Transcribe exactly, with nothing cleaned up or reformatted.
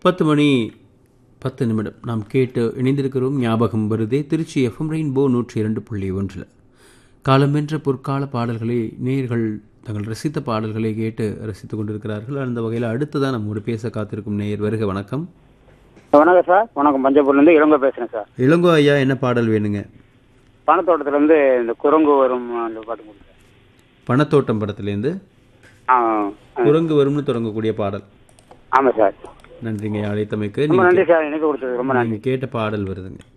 பத்து மணி பத்து நிமிடம் நாம் கேட்டு இணைந்திருக்கிறோம். ஞாபகம் வருதே திருச்சி எஃப்எம் ரெயின்போ நூற்றி இரண்டு புள்ளி ஒன்றில் காலமென்ற பொற்கால பாடல்களை நேயர்கள் தங்கள் ரசித்த பாடல்களை கேட்டு ரசித்துக் கொண்டிருக்கிறார்கள். அந்த வகையில் அடுத்ததான் நம்மோடு பேச காத்திருக்கும் நேயர். வருக, வணக்கம். வணக்கம் சார். வணக்கம். பஞ்சப்பூர்லேருந்து இளங்கோ பேசுகிறேன் சார். இளங்கோ ஐயா, என்ன பாடல் வேணுங்க? பணத்தோட்டத்துலேருந்து இந்த குரங்கு வரும் அந்த பாட்டு கொடுங்க. பணத்தோட்டம் படத்துலேருந்து குரங்கு வரும்னு தொடங்கக்கூடிய பாடல். ஆமாம் சார். நன்றிங்க அழைத்தமைக்கு. ரொம்ப நன்றி சார். எனக்கு கொடுத்தது ரொம்ப நன்றி. நீங்கள் கேட்ட பாடல் வருதுங்க.